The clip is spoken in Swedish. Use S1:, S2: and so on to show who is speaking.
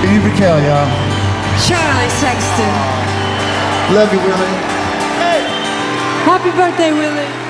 S1: Uber Cal, y'all.
S2: Charlie Sexton.
S1: Love you, Willie.
S2: Happy birthday, Willie.